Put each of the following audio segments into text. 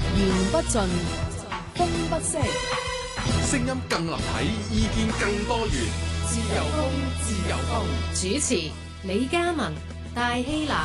言不盡，風不息， 聲音更立體，意見更多元。 自由風，自由風。主持李嘉文、戴希立。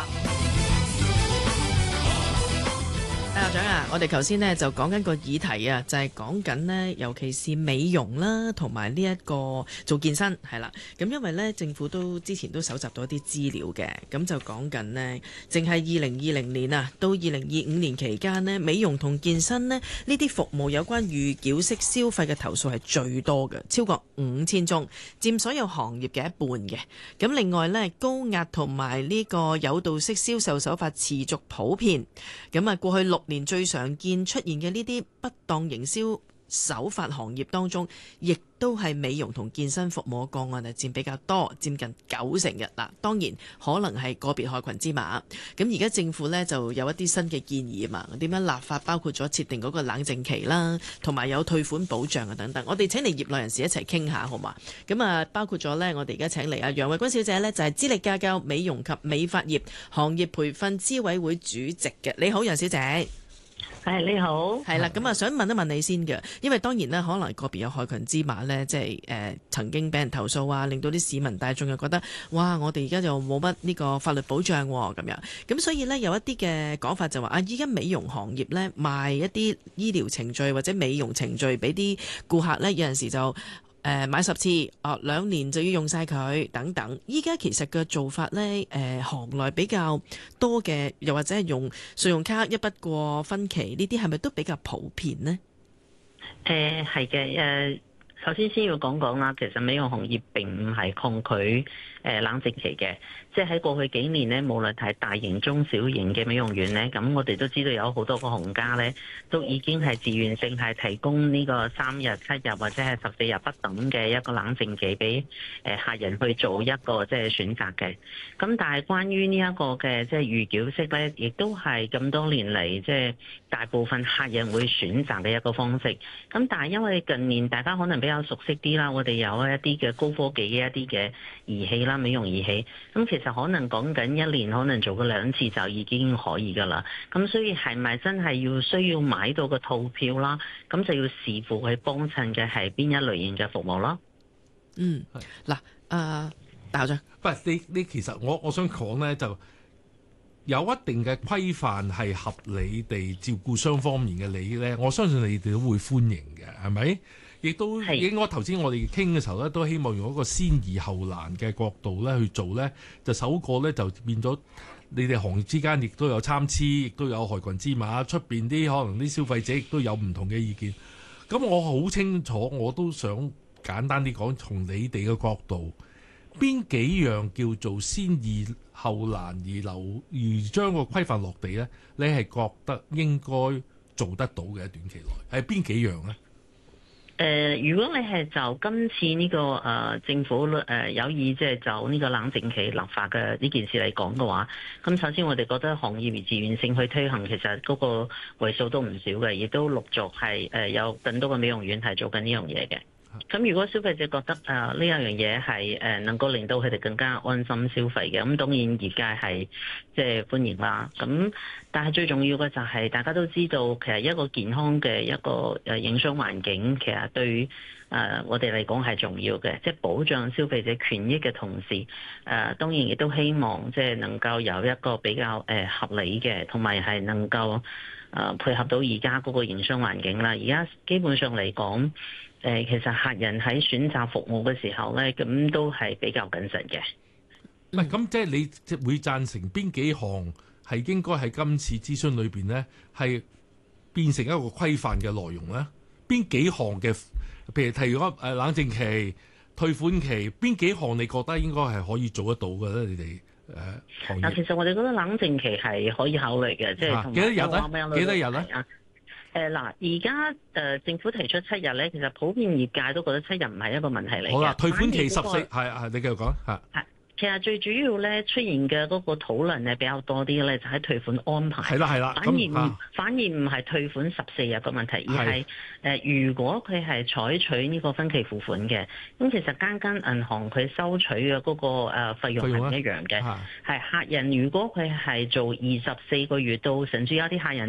校長啊，我哋頭先呢就講緊個議題啊，就係講緊呢，尤其是美容啦，同埋呢一個做健身係啦。咁因為呢，政府之前都搜集到一啲資料嘅，咁就講緊呢，淨係2020年啊到2025年期間呢，美容同健身呢啲服務有關預繳式消費嘅投訴係最多嘅，超過5000宗，佔所有行業嘅一半嘅。咁另外呢，高壓同埋呢個誘導式銷售手法持續普遍。咁啊，過去6年最常見出現嘅呢啲不當營銷手法行業當中，亦都係美容同健身服務個案佔比較多，佔近90%嘅。嗱，當然可能係個別害群之馬。咁而家政府呢就有一啲新嘅建議啊嘛，點樣立法，包括咗設定嗰個冷靜期啦，同埋有退款保障啊等等。我哋請嚟業內人士一齊傾下好嘛？咁啊，包括咗呢，我哋而家請嚟楊慧君小姐呢，就係資歷架構美容及美髮業行業培訓諮委會主席嘅。你好，楊小姐。 係，你好， 係啦，咁啊想問一問你先嘅，因為當然啦，可能個別有害群之馬呢，即係曾經俾人投訴啊，令到啲市民大眾又覺得，哇，我哋而家就冇乜呢個法律保障咁樣，咁所以呢，有一啲嘅講法就話啊，依家美容行業呢，賣一啲醫療程序或者美容程序俾啲顧客呢，有陣時就買10次，2年就要用晒佢等等。依家其實嘅做法呢，行內比較多嘅，又或者係用信用卡一筆過分期呢啲，係咪都比較普遍呢？ 係嘅，首先要講講啦，其實美容行業並唔係抗拒冷靜期嘅，即係喺過去幾年呢，無論係大型、中小型嘅美容院呢，咁我哋都知道有好多個行家呢，都已經係自願性係提供呢個3日、7日或者係14日不等嘅一個冷靜期俾客人去做一個即係選擇嘅。咁但係關於呢一個嘅即係預繳式呢，亦都係咁多年嚟即係大部分客人會選擇嘅一個方式。咁但係因為近年大家可能比較熟悉啲啦，我哋有一啲嘅高科技嘅一啲嘅儀器啦，美容儀器，咁其實可能講緊1年可能做個2次就已經可以噶啦。咁所以係咪真係需要買到個套票啦？咁就要視乎佢幫襯嘅係邊一類型嘅服務咯。 嗱，大校長， 不你其實我想講呢，就有一定嘅規範係合理地照顧雙方面嘅利益呢，我相信你哋都會歡迎嘅，係咪？亦都應該頭先我哋傾嘅時候咧，都希望用一個先易後難嘅角度咧去做咧，就首個咧就變咗你哋行業之間亦都有參差，亦都有害群之馬，出邊啲可能啲消費者亦都有唔同嘅意見。咁我好清楚，我都想簡單啲講，從你哋嘅角度，邊幾樣叫做先易後難而將個規範落地咧？你係覺得應該做得到嘅短期內係邊幾樣咧？ 如果你係就今次呢個政府有意即係就呢個冷靜期立法嘅呢件事嚟講嘅話，咁首先我哋覺得行業自願性去推行，其實嗰個為數都唔少嘅，亦都陸續係有更多嘅美容院係做緊呢樣嘢嘅。咁如果消費者覺得呢樣嘢係能夠令到佢哋更加安心消費嘅，咁當然業界係即係歡迎啦。咁但係最重要嘅就係大家都知道，其實一個健康嘅一個營商環境，其實對我哋嚟講係重要嘅，即係保障消費者權益嘅同時，當然亦都希望即係能夠有一個比較合理嘅，同埋係能夠配合到而家嗰個營商環境啦。而家基本上嚟講，其實客人喺選擇服務嘅時候咧，咁都係比較謹慎嘅。 唔係咁，即係你會贊成邊幾項係應該喺今次諮詢裏邊咧，係變成一個規範嘅內容咧？邊幾項嘅，譬如提如講冷靜期、退款期，邊幾項你覺得應該係可以做得到嘅咧？你哋行業？ 其實我哋覺得冷靜期係可以考慮嘅，即係幾多日咧？幾多日咧？ 而家政府提出7日咧，其實普遍業界都覺得7日唔係一個問題嚟嘅。 好啦，退款期14，係你繼續講嚇。 其實最主要咧出現嘅嗰個討論係比較多啲咧，就喺退款安排。係啦。反而唔係退款14日嘅問題，而係如果佢係採取呢個分期付款嘅，咁其實間銀行佢收取嘅嗰個費用係唔一樣嘅。係客人如果佢係做24個月到，甚至有啲客人